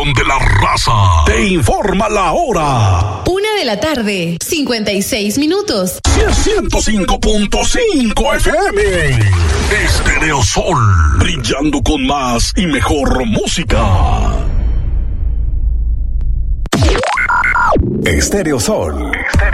estación de la raza te informa la hora. 1:56 p.m. 105.5 FM. Estéreo Sol, brillando con más y mejor música. Estéreo Sol.